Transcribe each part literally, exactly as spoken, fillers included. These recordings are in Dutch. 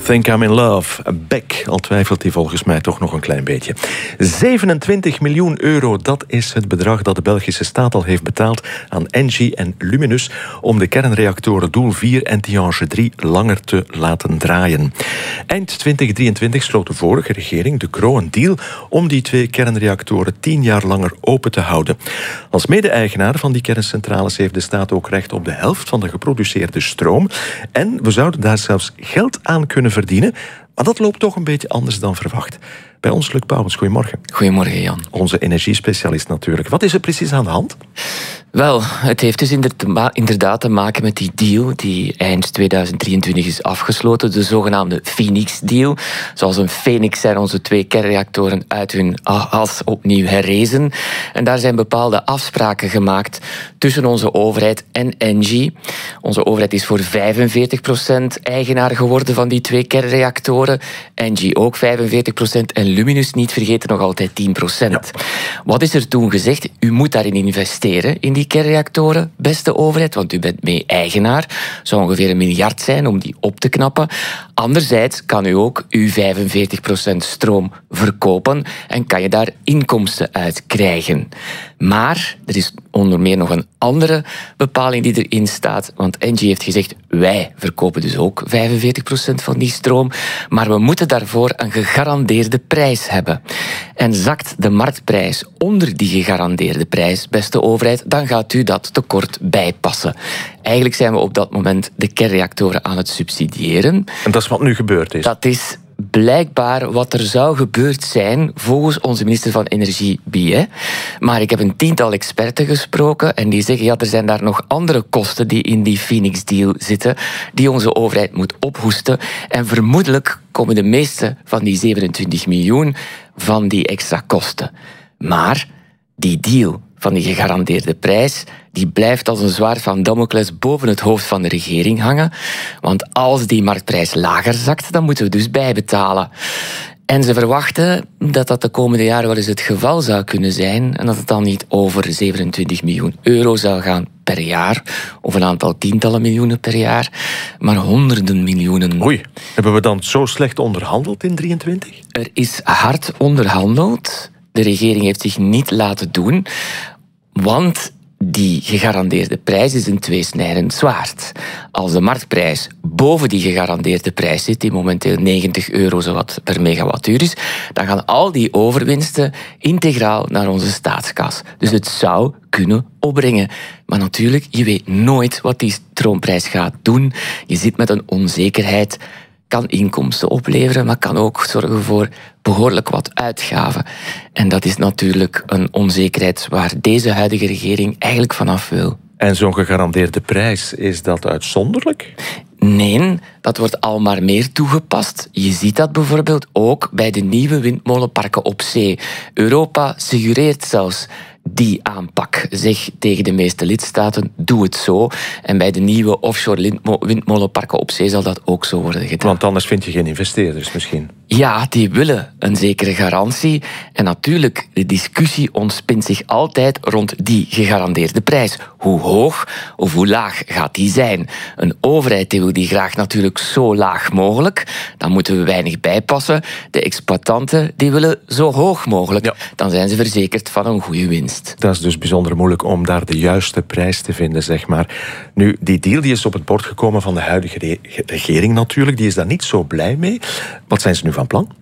Think I'm in Love. Beck, al twijfelt hij volgens mij toch nog een klein beetje. zevenentwintig miljoen euro, dat is het bedrag dat de Belgische staat al heeft betaald aan Engie en Luminus om de kernreactoren Doel vier en Tihange drie langer te laten draaien. Eind twintig drieëntwintig sloot de vorige regering, de Croo, een deal om die twee kernreactoren tien jaar langer open te houden. Als mede-eigenaar van die kerncentrales heeft de staat ook recht op de helft van de geproduceerde stroom. En we zouden daar zelfs geld aan kunnen verdienen. Maar dat loopt toch een beetje anders dan verwacht. Bij ons, Luc Pauwens, goedemorgen. Goedemorgen, Jan. Onze energiespecialist natuurlijk. Wat is er precies aan de hand? Wel, het heeft dus inderdaad te maken met die deal die eind tweeduizend drieëntwintig is afgesloten. De zogenaamde Phoenix-deal. Zoals een Phoenix zijn onze twee kernreactoren uit hun as opnieuw herrezen. En daar zijn bepaalde afspraken gemaakt tussen onze overheid en Engie. Onze overheid is voor vijfenveertig procent eigenaar geworden van die twee kernreactoren. Engie ook vijfenveertig procent en Luminus, niet vergeten, nog altijd tien procent. Ja. Wat is er toen gezegd? U moet daarin investeren, in die kernreactoren, beste overheid, want u bent mee-eigenaar. Het zou ongeveer een miljard zijn om die op te knappen. Anderzijds kan u ook uw vijfenveertig procent stroom verkopen en kan je daar inkomsten uit krijgen. Maar er is onder meer nog een andere bepaling die erin staat, want Engie heeft gezegd, wij verkopen dus ook vijfenveertig procent van die stroom, maar we moeten daarvoor een gegarandeerde prijs hebben. En zakt de marktprijs onder die gegarandeerde prijs, beste overheid, dan gaat u dat tekort bijpassen. Eigenlijk zijn we op dat moment de kernreactoren aan het subsidiëren. En dat is wat nu gebeurd is? Dat is blijkbaar wat er zou gebeurd zijn volgens onze minister van Energie, Biet. Maar ik heb een tiental experten gesproken en die zeggen, ja, er zijn daar nog andere kosten die in die Phoenix-deal zitten, die onze overheid moet ophoesten. En vermoedelijk komen de meeste van die zevenentwintig miljoen van die extra kosten. Maar die deal van die gegarandeerde prijs, die blijft als een zwaard van Damocles boven het hoofd van de regering hangen. Want als die marktprijs lager zakt, dan moeten we dus bijbetalen. En ze verwachten dat dat de komende jaren wel eens het geval zou kunnen zijn en dat het dan niet over zevenentwintig miljoen euro zou gaan per jaar, of een aantal tientallen miljoenen per jaar, maar honderden miljoenen. Oei, hebben we dan zo slecht onderhandeld in drieëntwintig? Er is hard onderhandeld. De regering heeft zich niet laten doen, want die gegarandeerde prijs is een tweesnijdend zwaard. Als de marktprijs boven die gegarandeerde prijs zit, die momenteel negentig euro zowat per megawattuur is, dan gaan al die overwinsten integraal naar onze staatskas. Dus het zou kunnen opbrengen. Maar natuurlijk, je weet nooit wat die stroomprijs gaat doen. Je zit met een onzekerheid. Kan inkomsten opleveren, maar kan ook zorgen voor behoorlijk wat uitgaven. En dat is natuurlijk een onzekerheid waar deze huidige regering eigenlijk vanaf wil. En zo'n gegarandeerde prijs, is dat uitzonderlijk? Nee, dat wordt al maar meer toegepast. Je ziet dat bijvoorbeeld ook bij de nieuwe windmolenparken op zee. Europa suggereert zelfs die aanpak. Zeg tegen de meeste lidstaten, doe het zo. En bij de nieuwe offshore windmolenparken op zee zal dat ook zo worden gedaan. Want anders vind je geen investeerders misschien. Ja, die willen een zekere garantie. En natuurlijk, de discussie ontspint zich altijd rond die gegarandeerde prijs. Hoe hoog of hoe laag gaat die zijn? Een overheid die wil die graag natuurlijk zo laag mogelijk. Dan moeten we weinig bijpassen. De exploitanten die willen zo hoog mogelijk. Ja. Dan zijn ze verzekerd van een goede winst. Dat is dus bijzonder moeilijk om daar de juiste prijs te vinden, zeg maar. Nu, die deal die is op het bord gekomen van de huidige re- regering natuurlijk. Die is daar niet zo blij mee. Wat zijn ze nu van plan?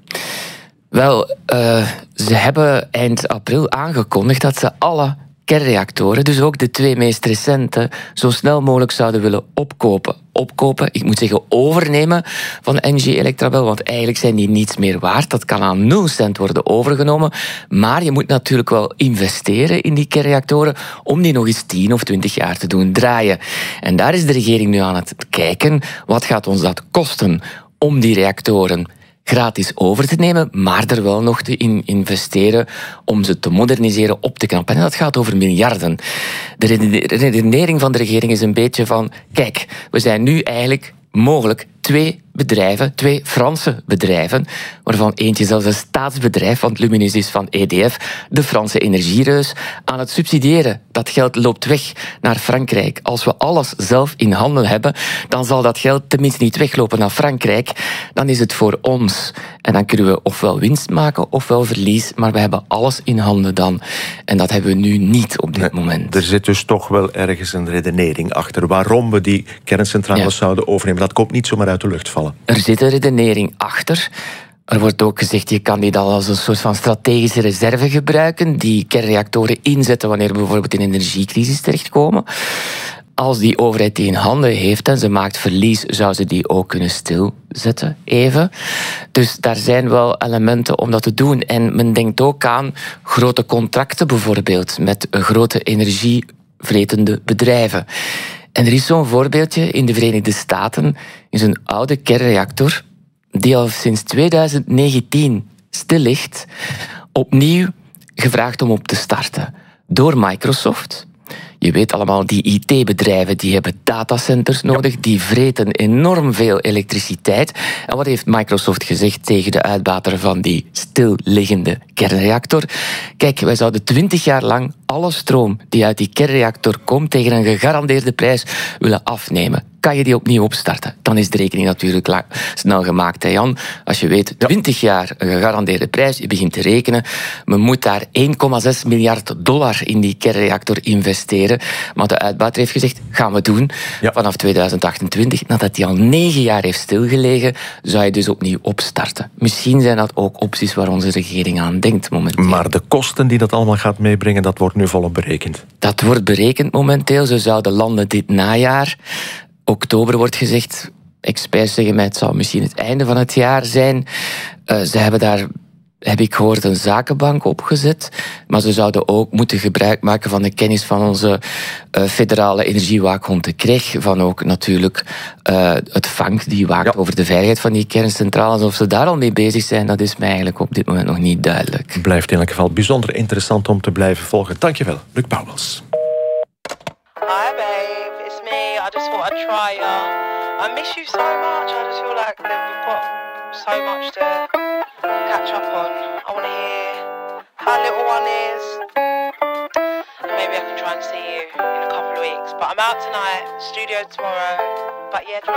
Wel, uh, ze hebben eind april aangekondigd dat ze alle kernreactoren, dus ook de twee meest recente, zo snel mogelijk zouden willen opkopen. Opkopen, ik moet zeggen overnemen van Engie Electrabel, want eigenlijk zijn die niets meer waard. Dat kan aan nul cent worden overgenomen. Maar je moet natuurlijk wel investeren in die kernreactoren om die nog eens tien of twintig jaar te doen draaien. En daar is de regering nu aan het kijken. Wat gaat ons dat kosten om die reactoren gratis over te nemen, maar er wel nog te in investeren om ze te moderniseren, op te knappen. En dat gaat over miljarden. De redenering van de regering is een beetje van, kijk, we zijn nu eigenlijk mogelijk twee bedrijven, twee Franse bedrijven, waarvan eentje zelfs een staatsbedrijf, want Luminus is van E D F, de Franse energiereus, aan het subsidiëren. Dat geld loopt weg naar Frankrijk. Als we alles zelf in handen hebben, dan zal dat geld tenminste niet weglopen naar Frankrijk. Dan is het voor ons. En dan kunnen we ofwel winst maken, ofwel verlies, maar we hebben alles in handen dan. En dat hebben we nu niet op dit nee, moment. Er zit dus toch wel ergens een redenering achter waarom we die kerncentrales ja. zouden overnemen. Dat komt niet zomaar uit de lucht vallen. Er zit een redenering achter. Er wordt ook gezegd, je kan die dan als een soort van strategische reserve gebruiken, die kernreactoren inzetten wanneer we bijvoorbeeld in een energiecrisis terechtkomen. Als die overheid die in handen heeft en ze maakt verlies, zou ze die ook kunnen stilzetten, even. Dus daar zijn wel elementen om dat te doen. En men denkt ook aan grote contracten bijvoorbeeld, met grote energievretende bedrijven. En er is zo'n voorbeeldje in de Verenigde Staten, is een oude kernreactor die al sinds tweeduizend negentien stil ligt, opnieuw gevraagd om op te starten door Microsoft. Je weet allemaal, die I T-bedrijven die hebben datacenters nodig, ja. die vreten enorm veel elektriciteit. En wat heeft Microsoft gezegd tegen de uitbater van die stilliggende kernreactor? Kijk, wij zouden twintig jaar lang alle stroom die uit die kernreactor komt tegen een gegarandeerde prijs willen afnemen. Kan je die opnieuw opstarten? Dan is de rekening natuurlijk snel gemaakt, hè Jan. Als je weet, twintig jaar een gegarandeerde prijs, je begint te rekenen, men moet daar één komma zes miljard dollar in die kernreactor investeren. Maar de uitbater heeft gezegd, gaan we doen. Ja. Vanaf tweeduizend achtentwintig, nadat die al negen jaar heeft stilgelegen, zou je dus opnieuw opstarten. Misschien zijn dat ook opties waar onze regering aan denkt momenteel. Maar de kosten die dat allemaal gaat meebrengen, dat wordt nu volop berekend. Dat wordt berekend momenteel. Ze zouden landen dit najaar. Oktober wordt gezegd. Experts zeggen mij, het zou misschien het einde van het jaar zijn. Uh, ze hebben daar, heb ik gehoord, een zakenbank opgezet. Maar ze zouden ook moeten gebruik maken van de kennis van onze uh, federale energiewaakhond, de K R E G. Van ook natuurlijk uh, het V A N K, die waakt ja. over de veiligheid van die kerncentrales. Of ze daar al mee bezig zijn, dat is mij eigenlijk op dit moment nog niet duidelijk. Blijft in elk geval bijzonder interessant om te blijven volgen. Dankjewel, Luc Pauwels. Hi babe, it's me. I just thought I'd try ya. I miss you so much. I just feel like we've got so much to catch up on. I want to hear how little one is. And maybe I can try and see you in a couple of weeks. But I'm out tonight, studio tomorrow. But yeah.